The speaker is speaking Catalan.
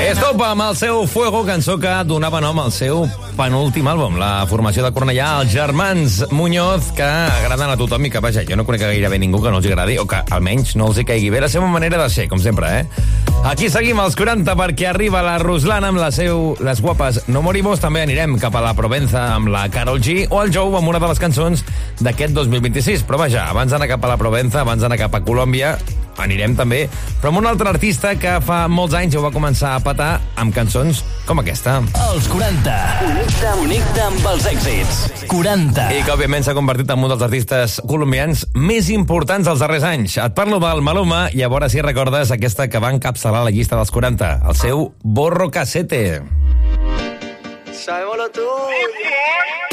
Estopa amb el seu Fuego, cançó que donava nom al seu penúltim àlbum, la formació de Cornellà, els germans Muñoz, que agraden a tothom i que, vaja, jo no conec gairebé ningú que no els agradi, o que almenys no els hi caigui bé la seva manera de ser, com sempre, Aquí seguim als 40 perquè arriba la Ruslan amb les guapes No Morimos. També anirem cap a la Provenza amb la Karol G o el Jou amb una de les cançons d'aquest 2026. Però vaja, abans d'anar cap a la Provenza, abans d'anar cap a Colòmbia, anirem també, però amb un altre artista que fa molts anys ja ho va començar a petar amb cançons com aquesta. Els 40. Connecta amb els èxits. 40. I que, òbviament, s'ha convertit en un dels artistes colombians més importants dels darrers anys. Et parlo del Maluma i a veure si recordes aquesta que va encapçalar la llista dels 40, el seu Borro Casete. Sabemos lo tuyo.